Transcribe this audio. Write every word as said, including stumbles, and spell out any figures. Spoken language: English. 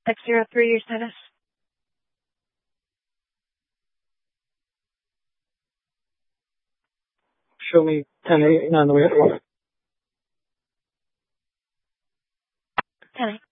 six zero three, your status. Show me ten eight on the way. ten eight.